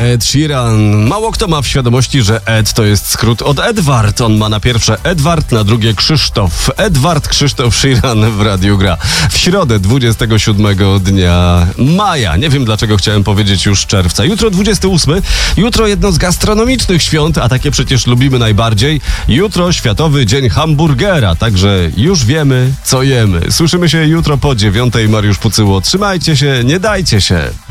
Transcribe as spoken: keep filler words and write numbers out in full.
Ed Sheeran. Mało kto ma w świadomości, że Ed to jest skrót od Edward. On ma na pierwsze Edward, na drugie Krzysztof. Edward Krzysztof Sheeran w Radiu Gra. W środę dwudziestego siódmego dnia maja. Nie wiem, dlaczego chciałem powiedzieć już czerwca. Jutro dwudziesty ósmy. Jutro jedno z gastronomicznych świąt, a takie przecież lubimy najbardziej. Jutro Światowy Dzień Hamburgera. Także już wiemy, co jemy. Słyszymy się jutro po dziewiątej. Mariusz Pucyło. Trzymajcie się, nie dajcie się.